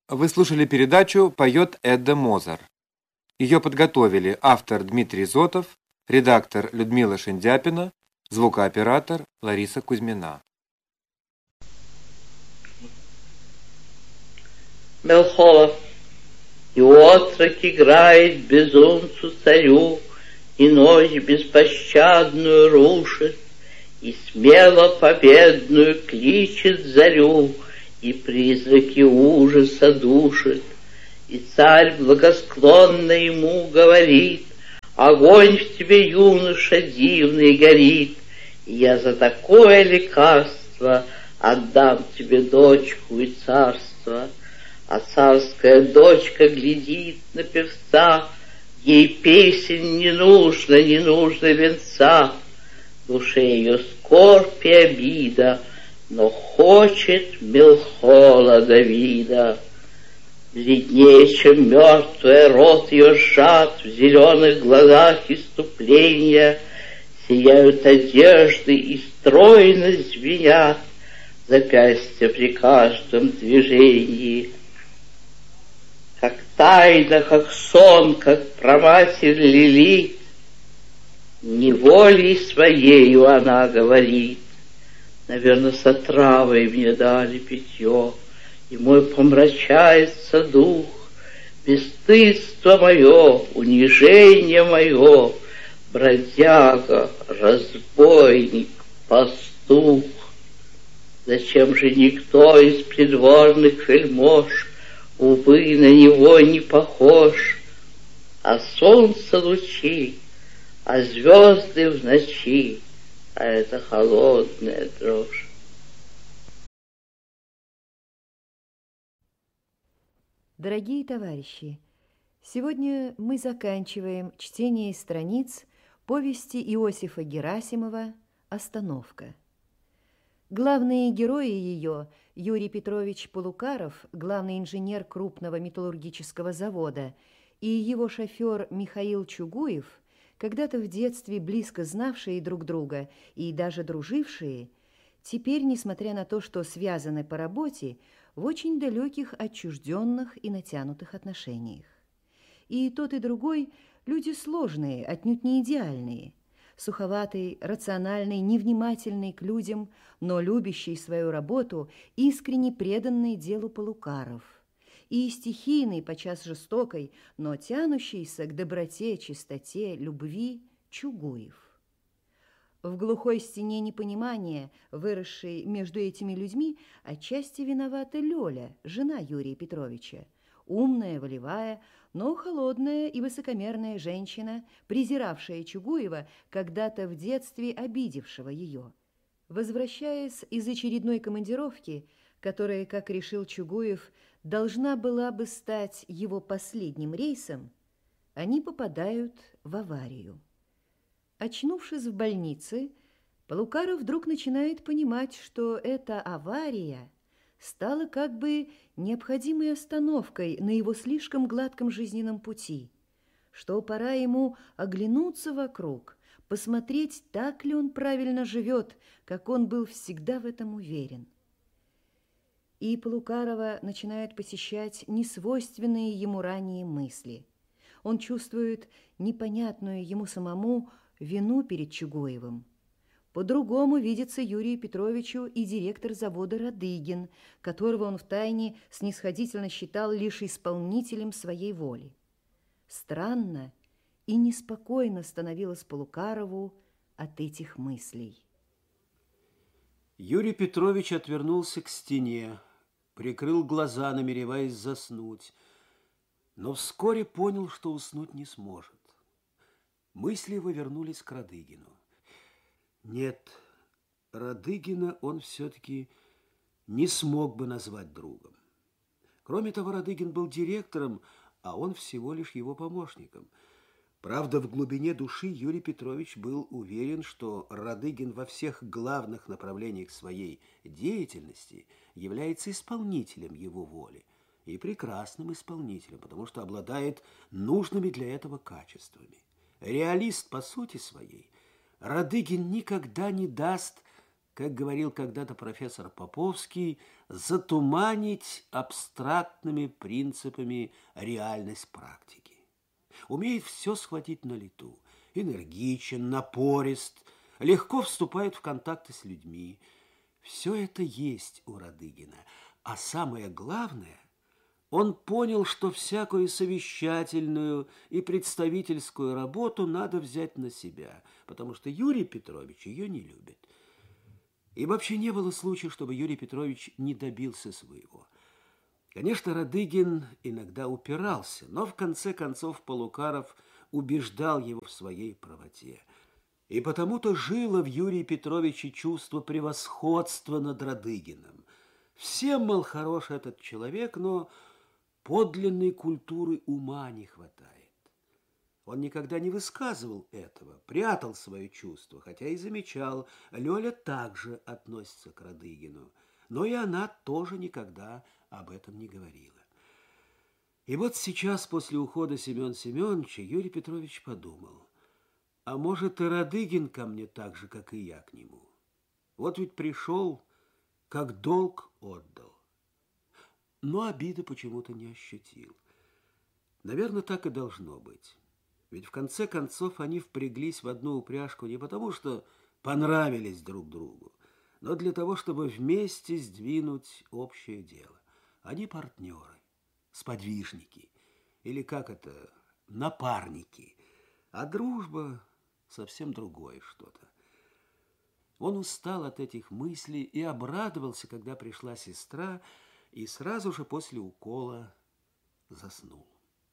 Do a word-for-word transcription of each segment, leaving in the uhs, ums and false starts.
Вы слушали передачу «Поет Эдда Мозар». Ее подготовили автор Дмитрий Зотов, редактор Людмила Шендяпина, звукооператор Лариса Кузьмина. Мелхолов. И отрок играет безумцу царю, и ночь беспощадную рушит, и смело победную кличет зарю, и призраки ужаса душит. И царь благосклонно ему говорит: огонь в тебе, юноша, дивный горит, и я за такое лекарство отдам тебе дочку и царство. А царская дочка глядит на певца, ей песен не нужно, не нужно венца. В душе ее скорбь и обида, но хочет Мелхола Давида. Бледнее, чем мертвая, рот ее сжат, в зеленых глазах иступления, сияют одежды и стройно звенят запястья при каждом движении. Как тайна, как сон, как праматерь Лилит, неволей своею она говорит: наверно, с отравой мне дали питье, и мой помрачается дух, бесстыдство мое, унижение мое, бродяга, разбойник, пастух. Зачем же никто из придворных вельмож, увы, на него не похож? А солнце лучи, а звезды в ночи, а это холодная дрожь. Дорогие товарищи, сегодня мы заканчиваем чтение страниц повести Иосифа Герасимова «Остановка». Главные герои ее – Юрий Петрович Полукаров, главный инженер крупного металлургического завода, и его шофер Михаил Чугуев, когда-то в детстве близко знавшие друг друга и даже дружившие, теперь, несмотря на то, что связаны по работе, в очень далеких, отчужденных и натянутых отношениях. И тот, и другой – люди сложные, отнюдь не идеальные. Суховатый, рациональный, невнимательный к людям, но любящий свою работу, искренне преданный делу Полукаров. И стихийный, подчас жестокой, но тянущийся к доброте, чистоте, любви Чугуев. В глухой стене непонимания, выросшей между этими людьми, отчасти виновата Лёля, жена Юрия Петровича. Умная, волевая, но холодная и высокомерная женщина, презиравшая Чугуева, когда-то в детстве обидевшего ее. Возвращаясь из очередной командировки, которая, как решил Чугуев, должна была бы стать его последним рейсом, они попадают в аварию. Очнувшись в больнице, Полукаров вдруг начинает понимать, что эта авария стала как бы необходимой остановкой на его слишком гладком жизненном пути, что пора ему оглянуться вокруг, посмотреть, так ли он правильно живет, как он был всегда в этом уверен. И Полукарова начинают посещать несвойственные ему ранее мысли. Он чувствует непонятную ему самому вину перед Чугуевым. По-другому видится Юрию Петровичу и директор завода Радыгин, которого он втайне снисходительно считал лишь исполнителем своей воли. Странно и неспокойно становилось Полукарову от этих мыслей. Юрий Петрович отвернулся к стене, прикрыл глаза, намереваясь заснуть, но вскоре понял, что уснуть не сможет. Мысли его вернулись к Радыгину. Нет, Радыгина он все-таки не смог бы назвать другом. Кроме того, Радыгин был директором, а он всего лишь его помощником. Правда, в глубине души Юрий Петрович был уверен, что Радыгин во всех главных направлениях своей деятельности является исполнителем его воли, и прекрасным исполнителем, потому что обладает нужными для этого качествами. Реалист по сути своей, Радыгин никогда не даст как говорил когда-то профессор Поповский, затуманить абстрактными принципами реальность практики. Умеет все схватить на лету, энергичен, напорист, легко вступает в контакты с людьми. Все это есть у Радыгина. А самое главное, он понял, что всякую совещательную и представительскую работу надо взять на себя, потому что Юрий Петрович ее не любит. И вообще не было случая, чтобы Юрий Петрович не добился своего. Конечно, Радыгин иногда упирался, но в конце концов Полукаров убеждал его в своей правоте. И потому-то жило в Юрии Петровиче чувство превосходства над Радыгиным. Всем, мол, хорош этот человек, но подлинной культуры ума не хватает. Он никогда не высказывал этого, прятал свое чувство, хотя и замечал, Лёля также относится к Радыгину, но и она тоже никогда об этом не говорила. И вот сейчас, после ухода Семена Семеновича, Юрий Петрович подумал, а может и Радыгин ко мне так же, как и я к нему. Вот ведь пришел, как долг отдал. Но обиды почему-то не ощутил. Наверное, так и должно быть. Ведь в конце концов они впряглись в одну упряжку не потому, что понравились друг другу, но для того, чтобы вместе сдвинуть общее дело. Они партнеры, сподвижники, или как это, напарники. А дружба совсем другое что-то. Он устал от этих мыслей и обрадовался, когда пришла сестра, и сразу же после укола заснул.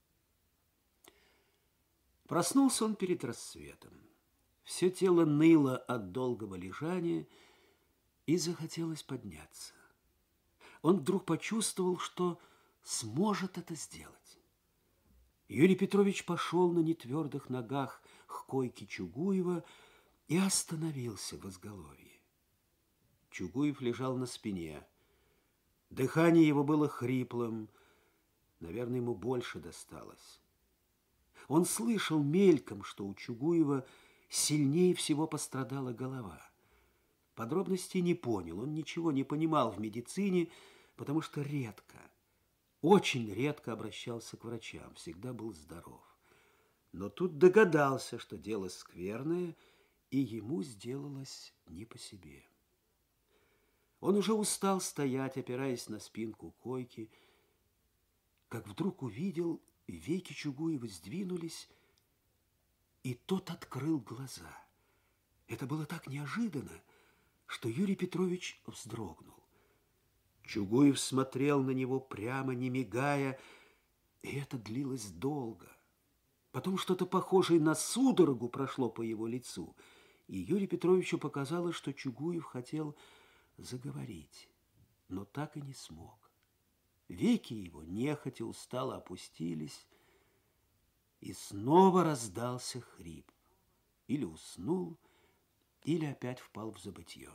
Проснулся он перед рассветом. Все тело ныло от долгого лежания, и захотелось подняться. Он вдруг почувствовал, что сможет это сделать. Юрий Петрович пошел на нетвердых ногах к койке Чугуева и остановился в изголовье. Чугуев лежал на спине. Дыхание его было хриплым, наверное, ему больше досталось. Он слышал мельком, что у Чугуева сильнее всего пострадала голова. Подробностей не понял, он ничего не понимал в медицине, потому что редко, очень редко обращался к врачам, всегда был здоров. Но тут догадался, что дело скверное, и ему сделалось не по себе. Он уже устал стоять, опираясь на спинку койки, как вдруг увидел, веки Чугуева сдвинулись, и тот открыл глаза. Это было так неожиданно, что Юрий Петрович вздрогнул. Чугуев смотрел на него прямо, не мигая, и это длилось долго. Потом что-то похожее на судорогу прошло по его лицу, и Юрию Петровичу показалось, что Чугуев хотел заговорить, но так и не смог. Веки его нехотя устало опустились, и снова раздался хрип. Или уснул, или опять впал в забытье.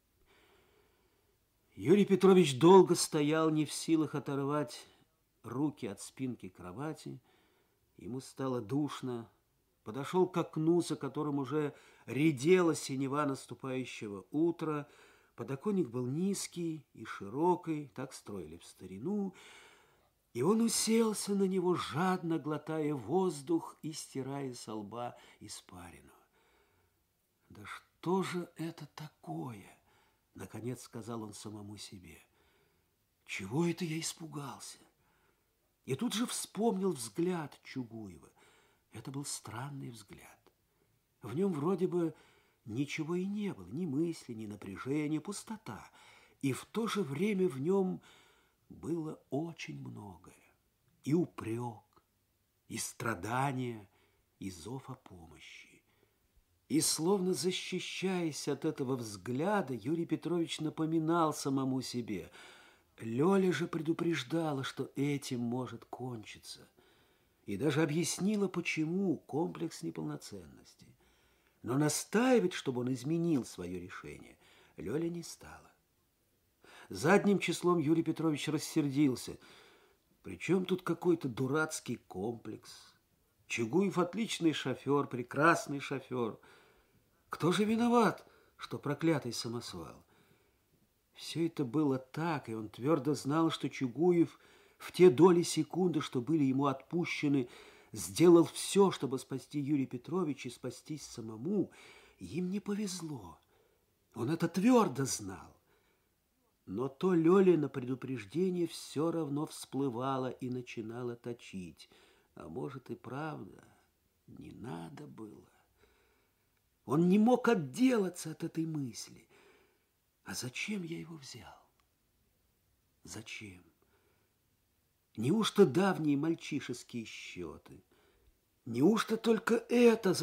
Юрий Петрович долго стоял, не в силах оторвать руки от спинки кровати. Ему стало душно. Подошел к окну, за которым уже редела синева наступающего утра. Подоконник был низкий и широкий, так строили в старину, и он уселся на него, жадно глотая воздух и стирая со лба испарину. «Да что же это такое?» — наконец сказал он самому себе. «Чего это я испугался?» И тут же вспомнил взгляд Чугуева. Это был странный взгляд. В нем вроде бы ничего и не было, ни мысли, ни напряжения, пустота. И в то же время в нем было очень многое. И упрек, и страдания, и зов о помощи. И словно защищаясь от этого взгляда, Юрий Петрович напоминал самому себе. Лёля же предупреждала, что этим может кончиться. И даже объяснила, почему комплекс неполноценности. Но настаивать, чтобы он изменил свое решение, Лёля не стала. Задним числом Юрий Петрович рассердился. Причем тут какой-то дурацкий комплекс? Чугуев отличный шофер, прекрасный шофер. Кто же виноват, что проклятый самосвал. Все это было так, и он твердо знал, что Чугуев в те доли секунды, что были ему отпущены, сделал все, чтобы спасти Юрия Петровича и спастись самому. Им не повезло. Он это твердо знал. Но то Лёлино предупреждение все равно всплывало и начинало точить. А может и правда, не надо было. Он не мог отделаться от этой мысли. А зачем я его взял? Зачем? Неужто давние мальчишеские счеты? Неужто только это